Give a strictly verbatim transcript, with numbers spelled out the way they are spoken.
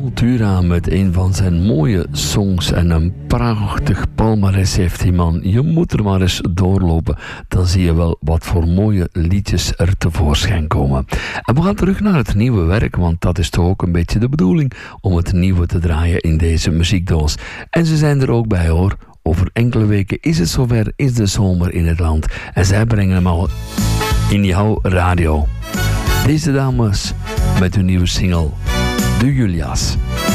Sepultura met een van zijn mooie songs en een prachtig palmares heeft die man. Je moet er maar eens doorlopen, dan zie je wel wat voor mooie liedjes er tevoorschijn komen. En we gaan terug naar het nieuwe werk, want dat is toch ook een beetje de bedoeling om het nieuwe te draaien in deze muziekdoos. En ze zijn er ook bij hoor. Over enkele weken is het zover, is de zomer in het land. En zij brengen hem al in jouw radio. Deze dames met hun nieuwe single, De Julia's.